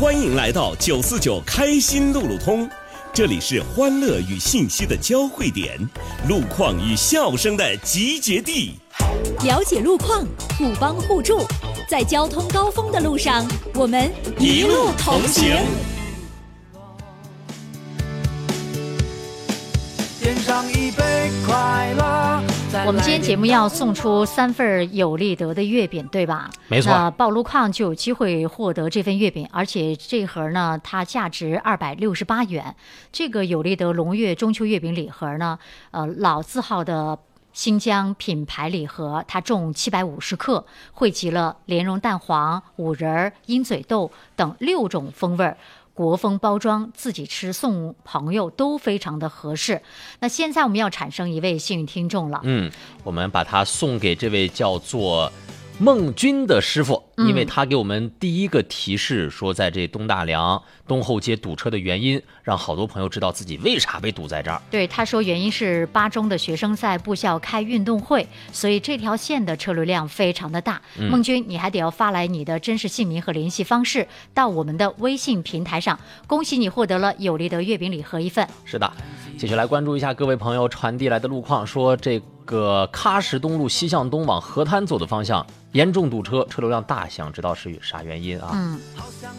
欢迎来到949开心路路通，这里是欢乐与信息的交汇点，路况与笑声的集结地。 了解路况，互帮互助，在交通高峰的路上，我们一路同行。 点上一杯快乐。 我们今天节目要送出3份有利得的月饼，对吧？ 没错。 那报路况就有机会获得这份月饼，而且这盒呢，它价值268元。这个有利得龙月中秋月饼礼盒呢，老字号的新疆品牌礼盒，它重750克，汇集了莲蓉蛋黄、五仁、鹰嘴豆等6种风味。国风包装，自己吃送朋友都非常的合适。那现在我们要产生一位幸运听众了， 我们把它送给这位叫做孟军的师傅，因为他给我们第一个提示说，在这东大梁东后街堵车的原因，让好多朋友知道自己为啥被堵在这儿。 对，他说原因是8中的学生在部校开运动会，所以这条线的车流量非常的大。孟军，你还得要发来你的真实姓名和联系方式到我们的微信平台上。恭喜你获得了有利得月饼礼盒1份。 是的，继续来关注一下各位朋友传递来的路况，说这个喀什东路西向东往河滩走的方向严重堵车，车流量大，想知道是啥原因啊？